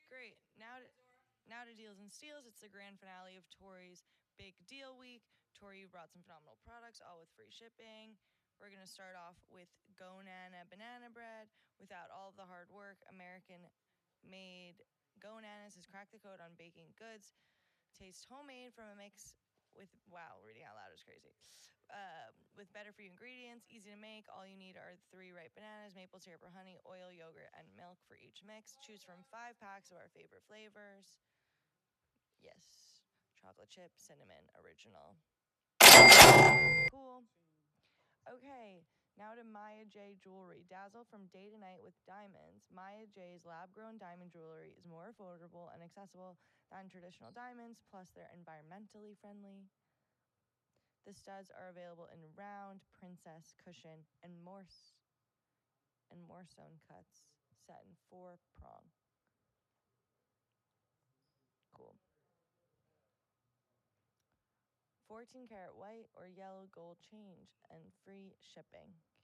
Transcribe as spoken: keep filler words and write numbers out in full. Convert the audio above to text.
Great. Now to, now to Deals and Steals. It's the grand finale of Tori's Big Deal Week. Tori brought some phenomenal products, all with free shipping. We're going to start off with Gonana banana bread. Without all of the hard work, American made Gonanas has cracked the code on baking goods. Tastes homemade from a mix with, wow, reading out loud is crazy. Uh, with better for you ingredients, easy to make. All you need are three ripe bananas, maple syrup or honey, oil, yogurt, and milk for each mix. Choose from five packs of our favorite flavors. Yes, chocolate chip, cinnamon, original. Cool. Okay, now to Maya J Jewelry. Dazzle from day to night with diamonds. Maya J's lab grown diamond jewelry is more affordable and accessible than traditional diamonds, plus, they're environmentally friendly. The studs are available in round, princess, cushion, and morse and morestone cuts, set in four prong. Cool. fourteen karat white or yellow gold change and free shipping.